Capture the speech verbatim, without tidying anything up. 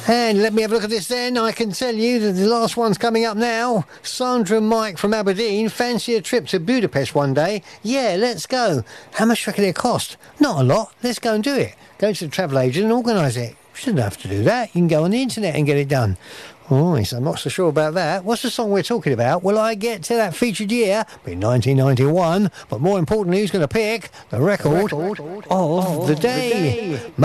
And let me have a look at this then. I can tell you that the last one's coming up now. Sandra and Mike from Aberdeen fancy a trip to Budapest one day. Yeah, let's go. How much do you reckon it cost? Not a lot. Let's go and do it. Go to the travel agent and organise it. You shouldn't have to do that. You can go on the internet and get it done. Oh, yes, I'm not so sure about that. What's the song we're talking about? Will I get to that featured year? In nineteen ninety-one. But more importantly, who's going to pick the record, the record of, of the day? The day.